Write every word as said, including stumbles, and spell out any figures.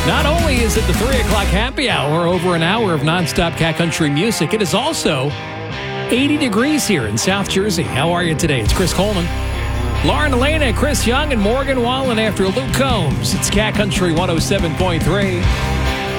Not only is it the three o'clock happy hour, over an hour of nonstop cat country music, it is also eighty degrees here in South Jersey. How are you today? It's Chris Coleman. Lauren Elena, Chris Young, and Morgan Wallen after Luke Combs. It's Cat Country one oh seven point three.